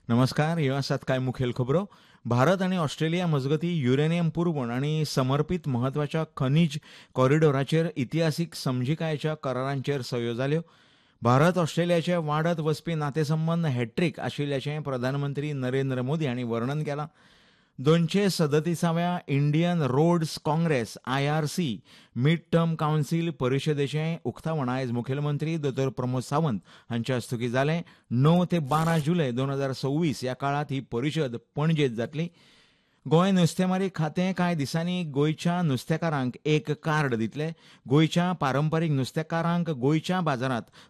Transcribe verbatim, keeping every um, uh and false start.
नमस्कार. ह्यो आसात कांय मुखेल खबरो. भारत आनी ऑस्ट्रेलिया मजगतीं युरेनियम पुरवण आनी समर्पीत म्हत्वाच्या खनीज कॉरिडॉराचेर इतिहासीक समजिकायेच्या करारांचेर सयो जाल्यो. भारत ऑस्ट्रेलियाचे वाडत वचपी नातेसंबंद हॅट्रीक आशिल्ल्याचें प्रधानमंत्री नरेंद्र मोदी हांणी वर्णन केलां. दोनशे सदतीसाव्या Indian roads Congress IRC mid term council परिशदेचें उक्तावण आयज मुखेलमंत्री दोतोर प्रमोद सावंत हांचे हस्तुकीं जालें. णव ते बारा जुलय दोन हजार सव्वीस ह्या काळांत ही परिशद पणजेंत जातली. गोंय नुस्तेमारी खातें कांय दिसांनी गोंयच्या नुस्तेकारांक एक कार्ड दितले. गोंयच्या पारंपारीक नुस्तेकारांक गोंयच्या बाजारांत